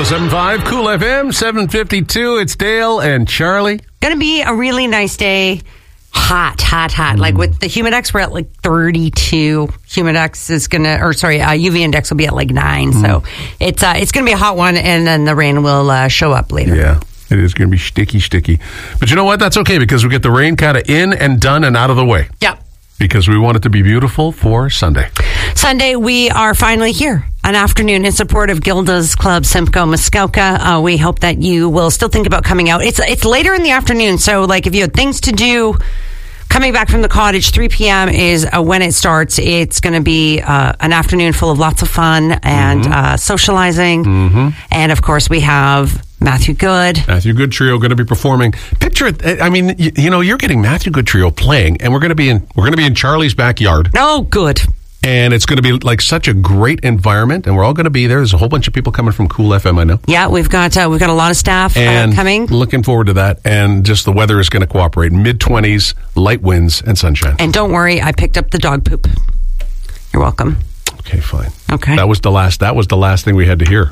107.5 Cool FM 752. It's Dale and Charlie. Going to be a really nice day. Hot. Like with the Humidex, we're at like 32. Humidex is going to, UV index will be at like 9. So it's going to be a hot one, and then the rain will show up later. Yeah, it is going to be sticky. But you know what? That's okay, because we get the rain kind of in and done and out of the way. Yep. Because we want it to be beautiful for Sunday. Sunday, we are finally here. An afternoon in support of Gilda's Club Simcoe Muskoka. We hope that you will still think about coming out. It's later in the afternoon, so like if you had things to do, coming back from the cottage, 3 p.m. is when it starts. It's going to be an afternoon full of lots of fun and socializing. And of course, we have Matthew Good. Matthew Good Trio going to be performing. Picture it. I mean, you're getting Matthew Good Trio playing, and we're going to be in Charlie's backyard. Oh, good. And it's going to be like such a great environment, and we're all going to be there. There's a whole bunch of people coming from Cool FM, I know. Yeah, we've got a lot of staff coming. Looking forward to that, and just the weather is going to cooperate. Mid-20s, light winds, and sunshine. And don't worry, I picked up the dog poop. You're welcome. Okay, fine. Okay. That was the last thing we had to hear.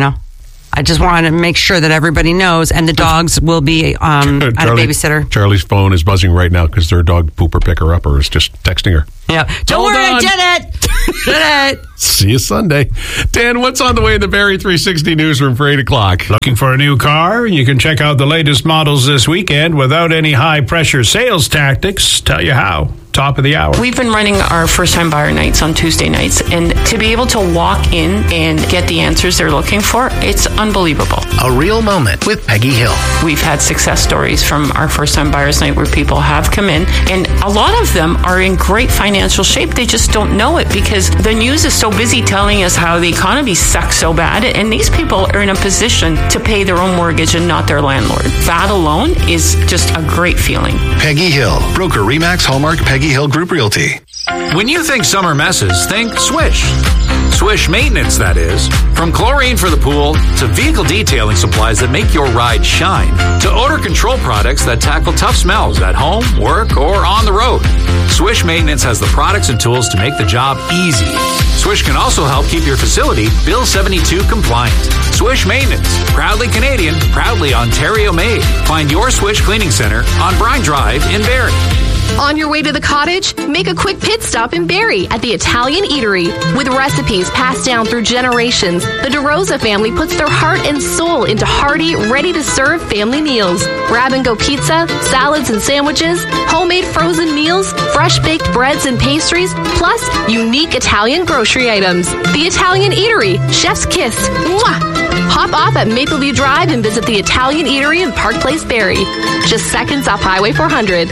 I just wanted to make sure that everybody knows, and the dogs will be at a babysitter. Charlie's phone is buzzing right now because their dog pooper picker-upper is just texting her. Yeah. Don't worry, I did it. Did it. See you Sunday. Dan, what's on the way in the Barrie 360 newsroom for 8 o'clock? Looking for a new car? You can check out the latest models this weekend without any high-pressure sales tactics. Tell you how. Top of the hour. We've been running our first-time buyer nights on Tuesday nights, and to be able to walk in and get the answers they're looking for, it's unbelievable. A real moment with Peggy Hill. We've had success stories from our first-time buyers night where people have come in, and a lot of them are in great financial shape. They just don't know it because the news is so busy telling us how the economy sucks so bad, and these people are in a position to pay their own mortgage and not their landlord. That alone is just a great feeling. Peggy Hill, broker Remax Hallmark Peggy Hill Group Realty. When you think summer messes, think Swish. Swish maintenance, that is. From chlorine for the pool to vehicle detailing supplies that make your ride shine to odor control products that tackle tough smells at home, work, or on the road. Swish Maintenance has the products and tools to make the job easy. Swish can also help keep your facility Bill 72 compliant. Swish Maintenance, proudly Canadian, proudly Ontario made. Find your Swish Cleaning Center on Brine Drive in Barrie. On your way to the cottage, make a quick pit stop in Barrie at the Italian Eatery. With recipes passed down through generations, the DeRosa family puts their heart and soul into hearty, ready-to-serve family meals. Grab-and-go pizza, salads and sandwiches, homemade frozen meals, fresh-baked breads and pastries, plus unique Italian grocery items. The Italian Eatery, Chef's Kiss. Mwah! Hop off at Mapleview Drive and visit the Italian Eatery in Park Place, Barrie. Just seconds off Highway 400.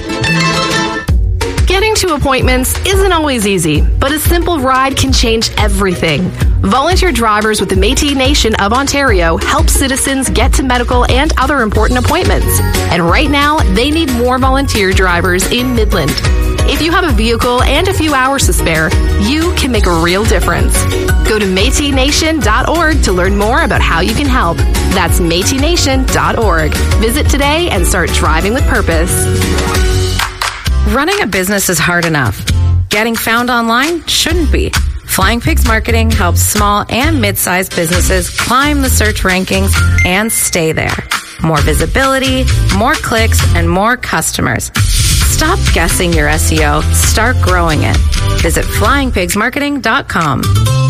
Getting to appointments isn't always easy, but a simple ride can change everything. Volunteer drivers with the Métis Nation of Ontario help citizens get to medical and other important appointments. And right now, they need more volunteer drivers in Midland. If you have a vehicle and a few hours to spare, you can make a real difference. Go to MétisNation.org to learn more about how you can help. That's MétisNation.org. Visit today and start driving with purpose. Running a business is hard enough. Getting found online shouldn't be. Flying Pigs Marketing helps small and mid-sized businesses climb the search rankings and stay there. More visibility, more clicks, and more customers. Stop guessing your SEO. Start growing it. Visit flyingpigsmarketing.com.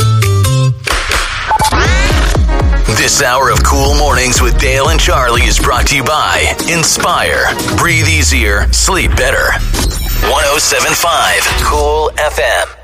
This hour of Cool Mornings with Dale and Charlie is brought to you by Inspire. Breathe easier, sleep better. 107.5 Cool FM.